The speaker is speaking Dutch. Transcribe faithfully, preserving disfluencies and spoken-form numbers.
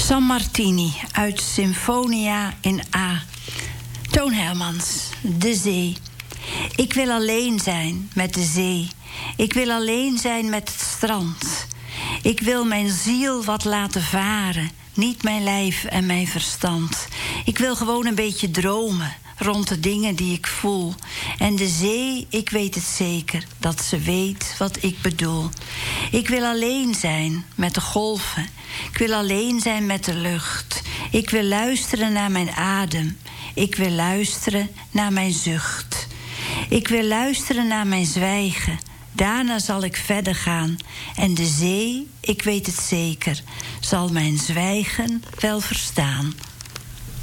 San Martini uit Sinfonia in A. Toon Hermans, De Zee. Ik wil alleen zijn met de zee. Ik wil alleen zijn met het strand. Ik wil mijn ziel wat laten varen, niet mijn lijf en mijn verstand. Ik wil gewoon een beetje dromen rond de dingen die ik voel. En de zee, ik weet het zeker, dat ze weet wat ik bedoel. Ik wil alleen zijn met de golven. Ik wil alleen zijn met de lucht. Ik wil luisteren naar mijn adem. Ik wil luisteren naar mijn zucht. Ik wil luisteren naar mijn zwijgen. Daarna zal ik verder gaan. En de zee, ik weet het zeker, zal mijn zwijgen wel verstaan.